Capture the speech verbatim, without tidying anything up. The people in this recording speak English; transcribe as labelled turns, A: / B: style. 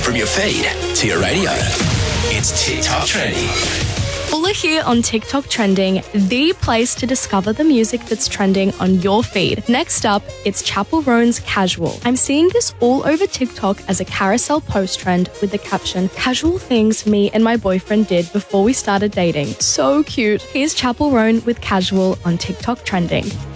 A: From your feed to your radio, it's TikTok Trending.
B: Paula here on TikTok Trending, the place to discover the music that's trending on your feed. Next up, it's Chappell Roan's Casual. I'm seeing this all over TikTok as a carousel post trend with the caption, "Casual things me and my boyfriend did before we started dating." So cute. Here's Chappell Roan with Casual on TikTok Trending.